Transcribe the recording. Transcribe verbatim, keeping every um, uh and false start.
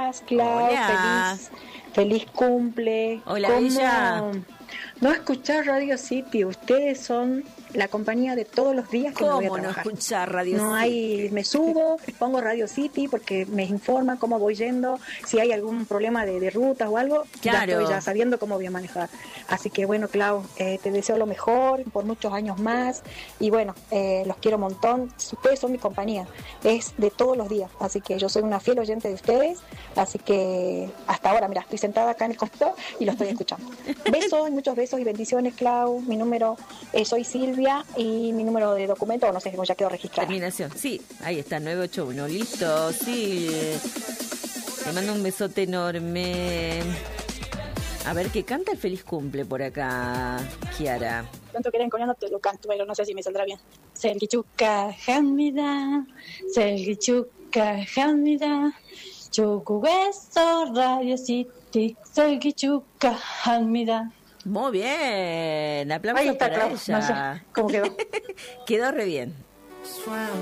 días, Clau. Hola. Feliz, feliz cumple. Hola, ¿Cómo Bella. no escuchar Radio City? Ustedes son la compañía de todos los días que me voy a ¿Cómo no trabajar. escuchar Radio No City? hay, me subo, pongo Radio City porque me informa cómo voy yendo, si hay algún problema de, de rutas o algo, Claro. ya estoy ya sabiendo cómo voy a manejar. Así que bueno, Clau, eh, te deseo lo mejor por muchos años más y bueno, eh, los quiero un montón. Ustedes son mi compañía, es de todos los días, así que yo soy una fiel oyente de ustedes, así que hasta ahora, mira, estoy sentada acá en el computador y lo estoy escuchando. Besos, muchos besos y bendiciones, Clau. Mi número, eh, soy Silvia y mi número de documento, no sé, ya quedó registrado. Terminación, sí, ahí está, nueve ocho uno, listo, sí. Te mando un besote enorme. A ver, ¿qué canta el feliz cumple por acá, Kiara? Tanto que era encoñando te lo canto, pero no sé si me saldrá bien. Selgichuka hamida, Selgichuka hamida, Chukubeso Radio City, Selgichuka hamida. Muy bien, aplausos Ahí está, para Clau, ella. no sé cómo quedó. Quedó re bien.